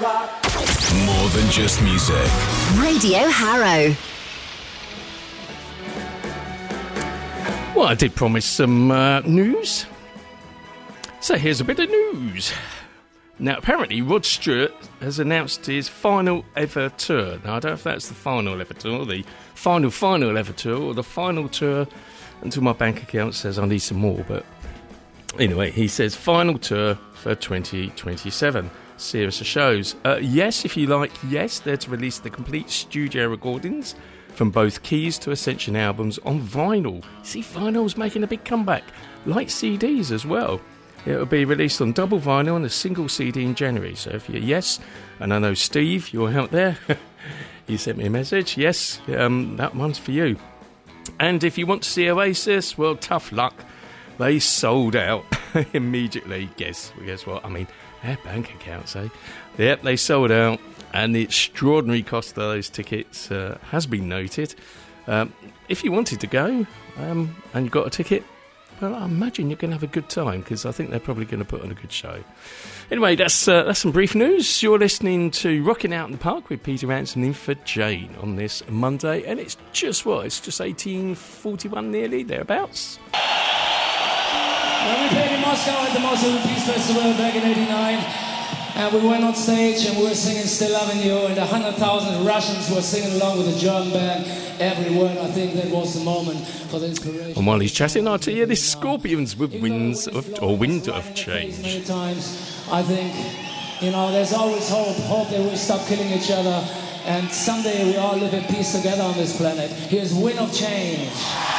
More than just music. Radio Harrow. Well, I did promise some news. So here's a bit of news. Now, apparently, Rod Stewart has announced his final ever tour. Now, I don't know if that's the final ever tour, the final ever tour, or the final tour until my bank account says I need some more. But anyway, he says final tour for 2027. Series of shows. Yes, if you like, yes, they're to release the complete studio recordings from both Keys to Ascension albums on vinyl. See, vinyl's making a big comeback, like CDs as well. It'll be released on double vinyl and a single CD in January. So if you're yes, and I know Steve, you're out there, you sent me a message, yes, that one's for you. And if you want to see Oasis, well, tough luck. They sold out immediately. Guess what? I mean, their bank accounts, eh? Yep, they sold out. And the extraordinary cost of those tickets has been noted. If you wanted to go and you got a ticket, well, I imagine you're going to have a good time because I think they're probably going to put on a good show. Anyway, that's some brief news. You're listening to Rocking Out in the Park with Peter Ransom in for Jane on this Monday. And it's just 1841 nearly, thereabouts. When we played in Moscow at the Moscow Peace Festival back in '89, and we went on stage and we were singing Still Loving You, and 100,000 Russians were singing along with the German band every word. I think that was the moment for the inspiration. And while he's chatting, I'll tell you this Scorpions with Wind of Change. Many times, I think, there's always hope that we stop killing each other, and someday we all live in peace together on this planet. Here's Wind of Change.